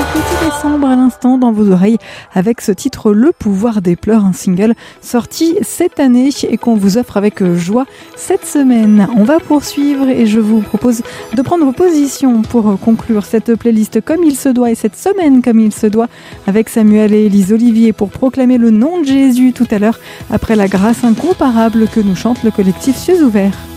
Petit Décembre à l'instant dans vos oreilles avec ce titre Le pouvoir des pleurs, un single sorti cette année et qu'on vous offre avec joie cette semaine. On va poursuivre et je vous propose de prendre position pour conclure cette playlist comme il se doit et cette semaine comme il se doit avec Samuel et Élise Olivier pour proclamer le nom de Jésus tout à l'heure après la grâce incomparable que nous chante le collectif Cieux ouverts.